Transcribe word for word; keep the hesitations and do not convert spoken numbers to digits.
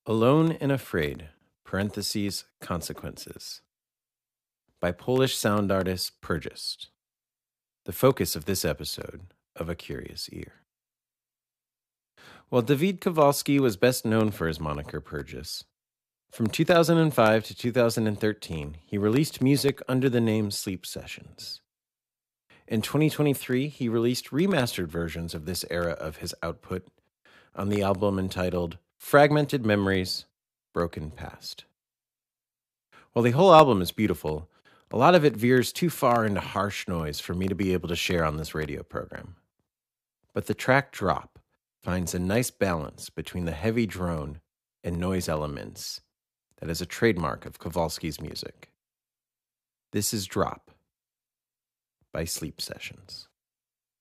Alone and Afraid, parentheses, Consequences, by Polish sound artist Purgist. The focus of this episode of A Curious Ear. While David Kowalski was best known for his moniker Purgist, from two thousand five to two thousand thirteen, he released music under the name Sleep Sessions. In twenty twenty-three, he released remastered versions of this era of his output on the album entitled Fragmented Memories, Broken Past. While the whole album is beautiful, a lot of it veers too far into harsh noise for me to be able to share on this radio program. But the track Drop finds a nice balance between the heavy drone and noise elements that is a trademark of Kowalski's music. This is Drop by Sleep Sessions.